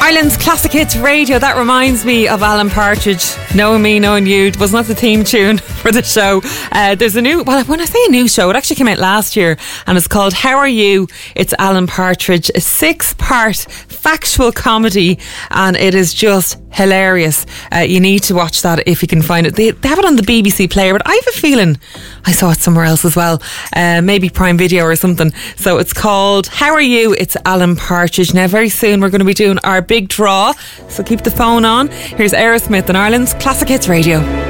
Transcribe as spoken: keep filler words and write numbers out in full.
Ireland's Classic Hits Radio. That reminds me of Alan Partridge. Knowing me, knowing you, was not the theme tune for the show. Uh, there's a new, well, when I say a new show, it actually came out last year and it's called How Are You? It's Alan Partridge, a six-part factual comedy, and it is just hilarious. Uh, you need to watch that if you can find it. They, they have it on the B B C Player, but I have a feeling I saw it somewhere else as well. Uh, maybe Prime Video or something. So it's called How Are You? It's Alan Partridge. Now, very soon we're going to be doing our big draw, so keep the phone on. Here's Aerosmith on Ireland's Classic Hits Radio.